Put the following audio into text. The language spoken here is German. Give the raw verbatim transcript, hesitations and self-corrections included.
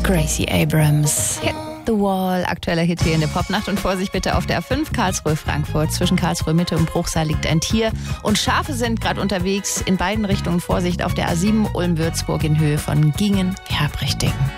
Gracie Abrams. Hit the Wall, aktueller Hit hier in der Popnacht. Und Vorsicht bitte auf der A fünf Karlsruhe-Frankfurt. Zwischen Karlsruhe Mitte und Bruchsal liegt ein Tier. Und Schafe sind gerade unterwegs. In beiden Richtungen Vorsicht auf der A sieben Ulm-Würzburg in Höhe von Gingen-Herbrichting.